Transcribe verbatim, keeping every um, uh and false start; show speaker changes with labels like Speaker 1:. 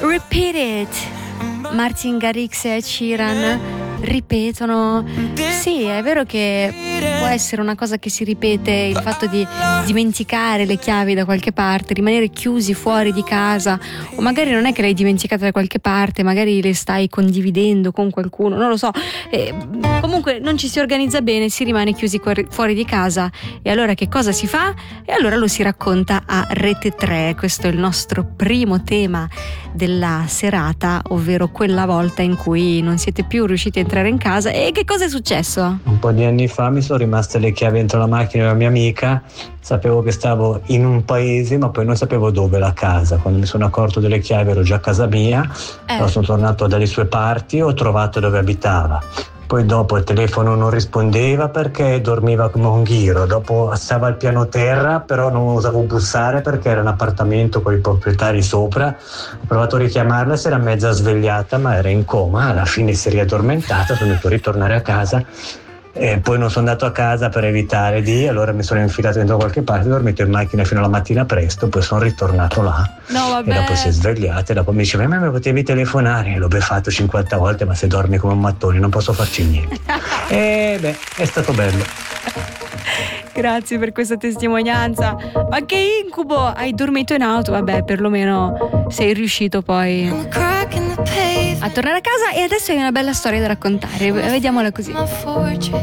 Speaker 1: Repeat It. Martin Garrix e Ed Sheeran ripetono. Sì, è vero che può essere una cosa che si ripete, il fatto di dimenticare le chiavi da qualche parte, rimanere chiusi fuori di casa, o magari non è che le hai dimenticate da qualche parte, magari le stai condividendo con qualcuno, non lo so. E comunque non ci si organizza bene, si rimane chiusi fuori di casa, e allora che cosa si fa? E allora lo si racconta a Rete tre. Questo è il nostro primo tema della serata, ovvero quella volta in cui non siete più riusciti a entrare in casa. E che cosa è successo?
Speaker 2: Un po' di anni fa mi sono rimaste le chiavi dentro la macchina della mia amica. Sapevo che stavo in un paese, ma poi non sapevo dove la casa. Quando mi sono accorto delle chiavi ero già a casa mia, eh. Allora sono tornato dalle sue parti e ho trovato dove abitava. Poi dopo il telefono non rispondeva perché dormiva come un ghiro. Dopo stava al piano terra, però non osavo bussare perché era un appartamento con i proprietari sopra. Ho provato a richiamarla, si era mezza svegliata, ma era in coma. Alla fine si è riaddormentata, sono dovuto ritornare a casa. E poi non sono andato a casa per evitare di, allora mi sono infilato dentro qualche parte, ho dormito in macchina fino alla mattina presto, poi sono ritornato là.
Speaker 1: No, vabbè.
Speaker 2: E dopo si è svegliata e dopo mi diceva: ma mi potevi telefonare? L'ho beffato cinquanta volte, ma se dormi come un mattone non posso farci niente. E beh, è stato bello.
Speaker 1: Grazie per questa testimonianza. Ma che incubo! Hai dormito in auto? Vabbè, perlomeno sei riuscito poi a tornare a casa, e adesso hai una bella storia da raccontare. Vediamola così.